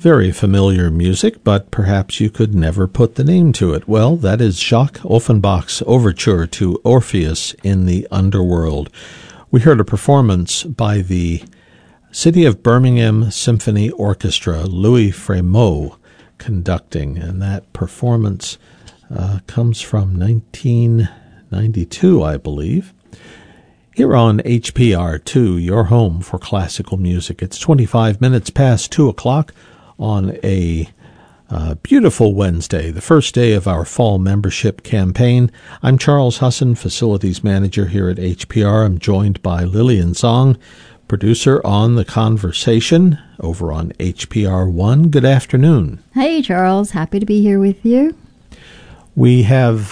Very familiar music, but perhaps you could never put the name to it. Well, that is Jacques Offenbach's overture to Orpheus in the Underworld. We heard a performance by the City of Birmingham Symphony Orchestra, Louis Frémaux conducting, and that performance comes from 1992, I believe. Here on HPR2, your home for classical music. It's 25 minutes past 2 o'clock on a beautiful Wednesday, the first day of our fall membership campaign. I'm Charles Husson, Facilities Manager here at HPR. I'm joined by Lillian Zong, producer on The Conversation over on HPR1. Good afternoon. Hey, Charles. Happy to be here with you. We have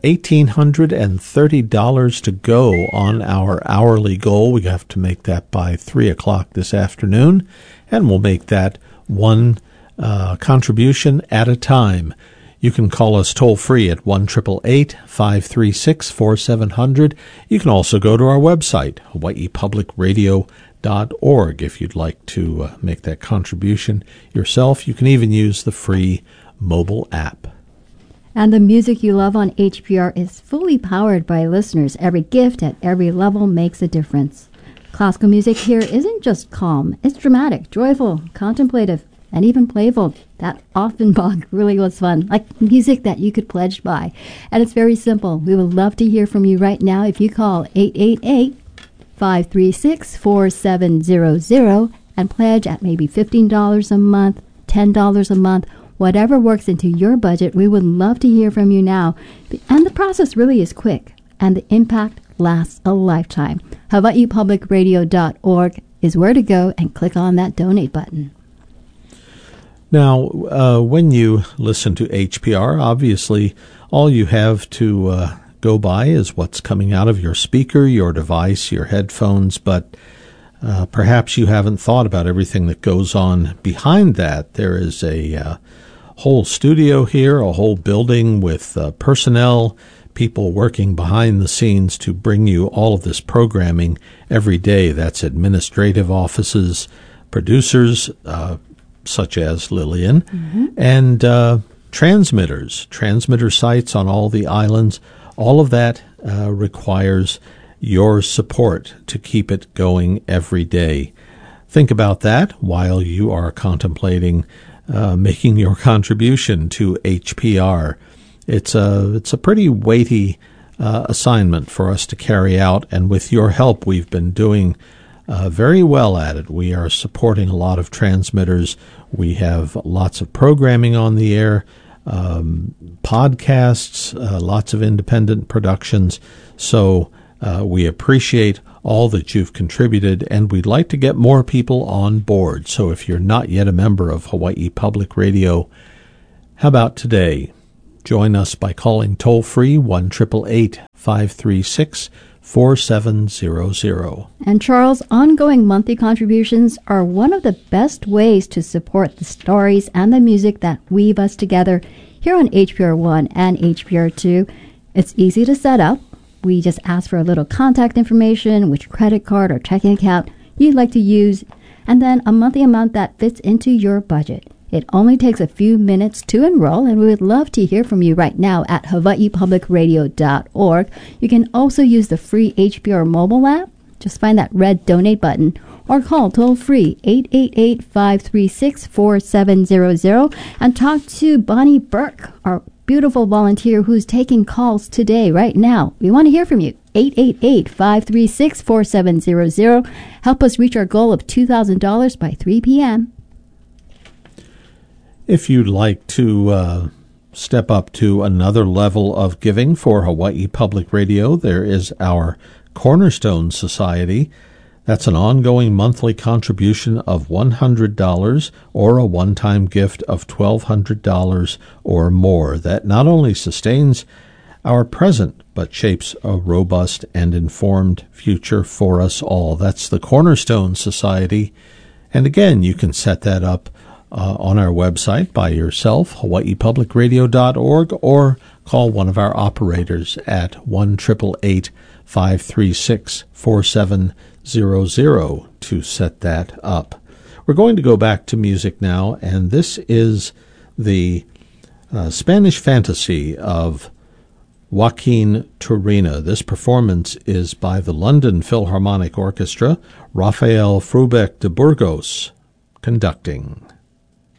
$1,830 to go on our hourly goal. We have to make that by 3 o'clock this afternoon, and we'll make that one contribution at a time. You can call us toll-free at 1-888-536-4700. You can also go to our website, hawaiipublicradio.org, if you'd like to make that contribution yourself. You can even use the free mobile app. And the music you love on HPR is fully powered by listeners. Every gift at every level makes a difference. Classical music here isn't just calm. It's dramatic, joyful, contemplative, and even playful. That Offenbach really was fun, like music that you could pledge by. And it's very simple. We would love to hear from you right now if you call 888-536-4700 and pledge at maybe $15 a month, $10 a month, whatever works into your budget. We would love to hear from you now. And the process really is quick, and the impact lasts a lifetime. HawaiiPublicRadio.org is where to go, and click on that donate button. Now, when you listen to HPR, obviously all you have to go by is what's coming out of your speaker, your device, your headphones, but perhaps you haven't thought about everything that goes on behind that. There is a whole studio here, a whole building with personnel, people working behind the scenes to bring you all of this programming every day. That's administrative offices, producers, such as Lillian, and transmitter sites on all the islands. All of that requires your support to keep it going every day. Think about that while you are contemplating making your contribution to HPR. It's a pretty weighty assignment for us to carry out, and with your help, we've been doing very well at it. We are supporting a lot of transmitters. We have lots of programming on the air, podcasts, lots of independent productions. So we appreciate all that you've contributed, and we'd like to get more people on board. So if you're not yet a member of Hawaii Public Radio, how about today? Join us by calling toll-free 1-888-536-4700. And Charles, ongoing monthly contributions are one of the best ways to support the stories and the music that weave us together here on HPR1 and HPR2. It's easy to set up. We just ask for a little contact information, which credit card or checking account you'd like to use, and then a monthly amount that fits into your budget. It only takes a few minutes to enroll, and we would love to hear from you right now at HawaiiPublicRadio.org. You can also use the free HPR mobile app. Just find that red donate button, or call toll-free 888-536-4700 and talk to Bonnie Burke, our beautiful volunteer who's taking calls today, right now. We want to hear from you. 888-536-4700. Help us reach our goal of $2,000 by 3 p.m. If you'd like to step up to another level of giving for Hawaii Public Radio, there is our Cornerstone Society. That's an ongoing monthly contribution of $100 or a one-time gift of $1,200 or more. That not only sustains our present, but shapes a robust and informed future for us all. That's the Cornerstone Society. And again, you can set that up on our website by yourself, hawaiipublicradio.org, or call one of our operators at 1-888-536-4700 to set that up. We're going to go back to music now, and this is the Spanish Fantasy of Joaquin Turina. This performance is by the London Philharmonic Orchestra, Rafael Frubeck de Burgos conducting.